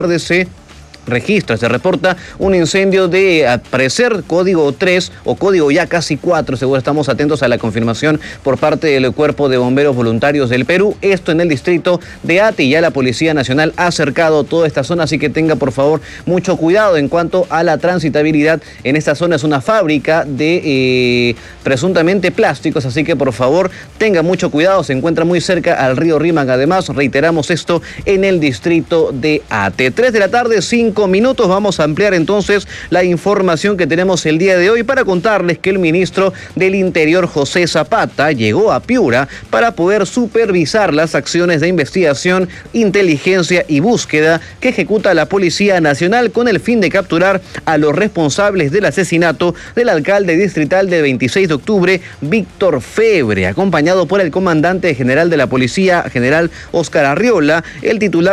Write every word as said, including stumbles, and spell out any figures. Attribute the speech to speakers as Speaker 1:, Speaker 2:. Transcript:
Speaker 1: se registra, se reporta un incendio de, al parecer, código tres o código ya casi cuatro, seguro estamos atentos a la confirmación por parte del Cuerpo de Bomberos Voluntarios del Perú, esto en el distrito de Ati. Ya la Policía Nacional ha cercado toda esta zona, así que tenga por favor mucho cuidado en cuanto a la transitabilidad en esta zona. Es una fábrica de eh, presuntamente plásticos, así que por favor tenga mucho cuidado, se encuentra muy cerca al río Rímac. Además, reiteramos esto en el distrito de Ate. tres de la tarde, cinco minutos. Vamos a ampliar entonces la información que tenemos el día de hoy para contarles que el ministro del Interior, José Zapata, llegó a Piura para poder supervisar las acciones de investigación, inteligencia y búsqueda que ejecuta la Policía Nacional con el fin de capturar a los responsables del asesinato del alcalde distrital de veintiséis de octubre, Víctor Febre, acompañado por el comandante general de la Policía, general Óscar Arriola, el titular